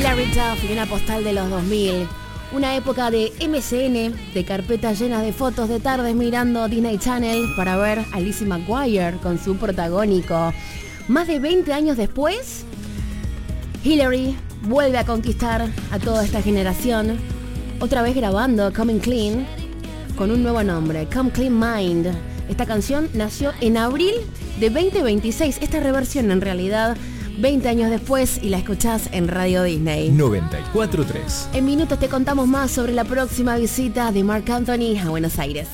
Hilary Duff y una postal de los 2000. Una época de MSN, de carpetas llenas de fotos de tardes mirando Disney Channel para ver a Lizzie McGuire con su protagónico. Más de 20 años después, Hilary vuelve a conquistar a toda esta generación, otra vez grabando Coming Clean con un nuevo nombre, Come Clean Mind. Esta canción nació en abril de 2026, esta reversión en realidad 20 años después, y la escuchás en Radio Disney 94.3. En minutos te contamos más sobre la próxima visita de Marc Anthony a Buenos Aires.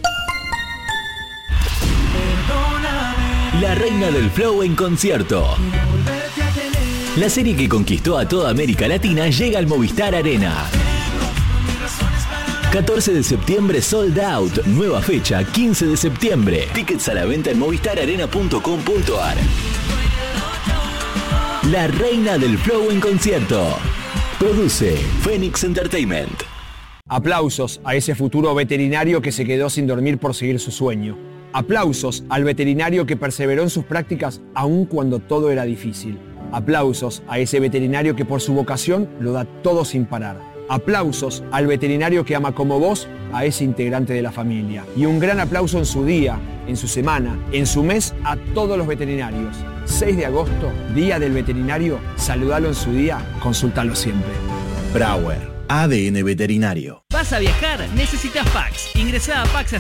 La reina del flow en concierto. La serie que conquistó a toda América Latina llega al Movistar Arena. 14 de septiembre sold out. Nueva fecha, 15 de septiembre. Tickets a la venta en movistararena.com.ar. La reina del flow en concierto. Produce Phoenix Entertainment. Aplausos a ese futuro veterinario que se quedó sin dormir por seguir su sueño. Aplausos al veterinario que perseveró en sus prácticas aun cuando todo era difícil. Aplausos a ese veterinario que por su vocación lo da todo sin parar. Aplausos al veterinario que ama como vos a ese integrante de la familia. Y un gran aplauso en su día, en su semana, en su mes a todos los veterinarios. 6 de agosto, Día del Veterinario. Saludalo en su día, consúltalo siempre. Brauer, ADN Veterinario. ¿Vas a viajar? Necesitas Pax. Ingresá a Pax